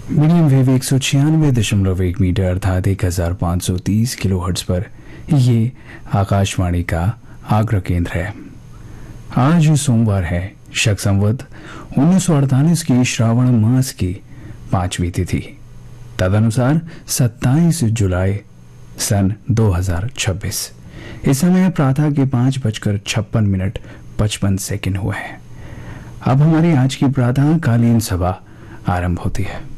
Medium wave 196.1 metre अर्थात 1530 kilohertz पर ये आकाशवाणी का आगरा केंद्र है। आज सोमवार है, शक संवत 1948 की श्रावण मास की 5वीं तिथि, तदनुसार 27 जुलाई सन 2026। इस समय प्रातः के 5:56 हुए हैं। अब हमारी आज की प्रातः कालीन सभा आरंभ होती है।